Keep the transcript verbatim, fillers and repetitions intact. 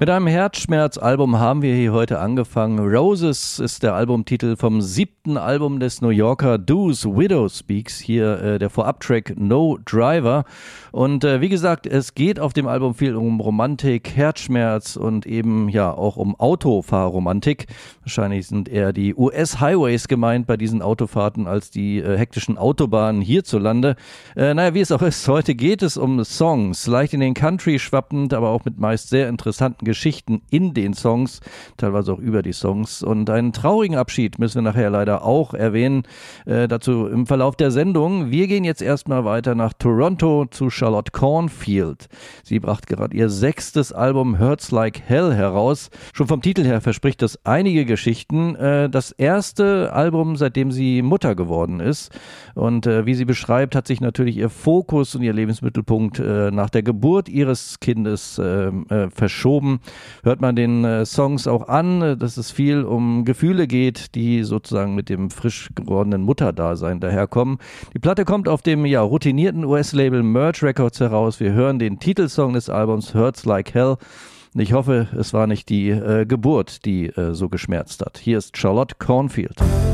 Mit einem Herzschmerzalbum haben wir hier heute angefangen. Roses ist der Albumtitel vom siebten Album des New Yorker Duos Widow Speaks. Hier äh, der Vorabtrack No Driver. Und äh, wie gesagt, es geht auf dem Album viel um Romantik, Herzschmerz und eben ja auch um Autofahrromantik. Wahrscheinlich sind eher die U S-Highways gemeint bei diesen Autofahrten als die äh, hektischen Autobahnen hierzulande. Äh, naja, wie es auch ist, heute geht es um Songs. Leicht in den Country schwappend, aber auch mit meist sehr interessanten Geschichten in den Songs, teilweise auch über die Songs. Und einen traurigen Abschied müssen wir nachher leider auch erwähnen, äh, dazu im Verlauf der Sendung. Wir gehen jetzt erstmal weiter nach Toronto zu Charlotte Cornfield. Sie brachte gerade ihr sechstes Album Hurts Like Hell heraus. Schon vom Titel her verspricht das einige Geschichten. Äh, das erste Album, seitdem sie Mutter geworden ist. Und äh, wie sie beschreibt, hat sich natürlich ihr Fokus und ihr Lebensmittelpunkt äh, nach der Geburt ihres Kindes äh, äh, verschoben. Hört man den äh, Songs auch an, dass es viel um Gefühle geht, die sozusagen mit dem frisch gewordenen Mutterdasein daherkommen. Die Platte kommt auf dem ja routinierten U S-Label Merge Records heraus. Wir hören den Titelsong des Albums Hurts Like Hell. Und ich hoffe, es war nicht die äh, Geburt, die äh, so geschmerzt hat. Hier ist Charlotte Cornfield.